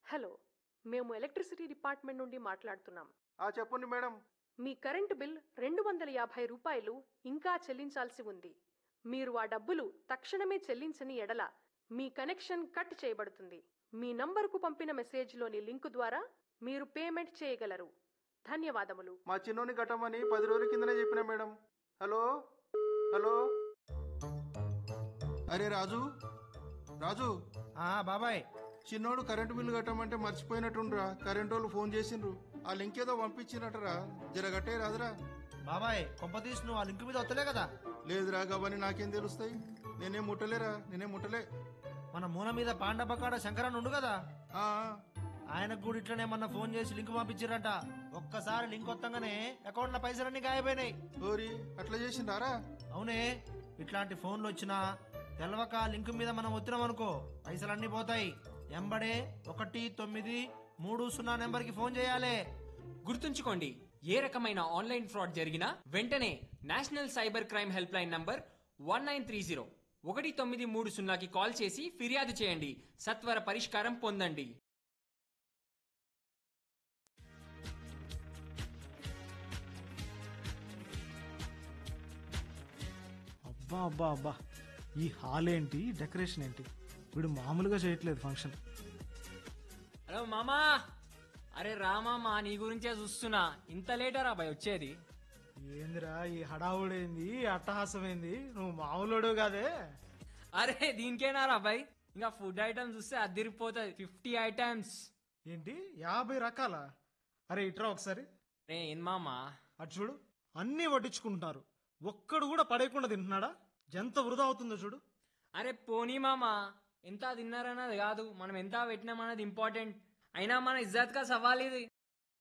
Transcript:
Hello, మేము electricity department నుండి మాట్లాడుతున్నాం. చెప్పండి మేడం. మీ కరెంటు బిల్ 250 రూపాయలు ఇంకా చెల్లించాల్సి ఉంది. మీరు ఆ డబ్బులు తక్షణమే చెల్లించని ఎడల మీ కనెక్షన్ కట్ చేయబడుతుంది. మీ నంబరుకు పంపిన మెసేజ్లోని లింకు ద్వారా మీరు పేమెంట్ చేయగలరు. ధన్యవాదములు. మా చిన్నోని కట్టమని 10 రోజుల కిందనే చెప్పిన మేడం. Hello hello. అరే రాజు, రాజు. బాబాయ్, చిన్నోడు కరెంటు బిల్లు కట్టమంటే మర్చిపోయినట్టుండ్రా. కరెంటు వాళ్ళు ఫోన్ చేసిండ్రు. ఆ లింక్ ఏదో పంపించినట్టరా, జరగట్టే రాదురా. బాబాయ్ కొంపతీసి నువ్వు ఆ లింక్ మీద వస్తలే కదా? లేదురా, గవని నాకేం తెలుస్తాయి. నేనేం ముట్టలే. మన మూల మీద పాండపకాడ శంకరన్ ఉండు కదా, ఆ ఆయనకు కూడా ఇట్లనే మొన్న ఫోన్ చేసి లింక్ పంపించారంట. ఒక్కసారి లింక్ వత్తంగానే అకౌంట్ లో పైసలన్నీ గాయపోయినాయి. ఓరి, అట్లా చేసిండారా? అవునే, ఇట్లాంటి ఫోన్లు వచ్చినా తెలవక లింక్ మీద మనం వచ్చినాం అనుకో పైసలన్నీ పోతాయి. ఎంబడే 1930 నెంబర్ కి ఫోన్ చేయాలి. గుర్తుంచుకోండి, ఏ రకమైన ఆన్లైన్ ఫ్రాడ్ జరిగినా వెంటనే national cyber crime help line number 1930 1930కి call చేసి ఫిర్యాదు చేయండి. సత్వర పరిష్కారం పొందండి. అబ్బా, ఈ హాల్ ఏంటి, డెకరేషన్ ఏంటి? వీడు మామూలుగా చేయట్లేదు ఫంక్షన్. హలో మామా. అరే రామామా, నీ గురించే చూస్తున్నా. ఇంత లేటరా బాయ్ వచ్చేది? ఏందిరా ఈ హడావుడేంది, అట్టహాసం ఏంది? నువ్వు మామూలుడు కాదే. అరే దీనికేనారా బాయ్, ఇంకా ఫుడ్ ఐటమ్స్ చూస్తే అదిరిపోతుంది. 50 ఐటమ్స్. ఏంటి 50 రకాల? అరే ఇట్రా ఒకసారి. రే ఏం మామా, అటు చూడు, అన్నీ వడ్డించుకుంటున్నారు. ఒక్కడు కూడా పడేయకుండా తింటున్నాడా? ఎంత వృధా అవుతుందో చూడు. అరే పోనీ మామా, ఎంత తిన్నారన్నది కాదు, మనం ఎంత పెట్టినామన్నది ఇంపార్టెంట్. అయినా మన ఇజ్జత్ కా సవాల్ ఇది.